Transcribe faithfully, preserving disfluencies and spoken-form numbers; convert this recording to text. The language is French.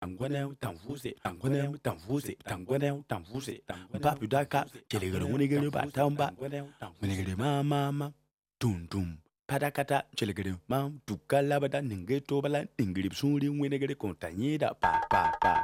Tanguanel, Tanvuse, Tanguanel, Tanvuse, Tanguanel, Tanvuse, Papu Daka, Chelegre Winigre Batamba, Winigre Mama, Tum Tum, Padakata, Chelegre Mam, Tukalabada, Ningeto Bala, Ingrip Suri, Winigre Contagnida, Pa Pa Pa.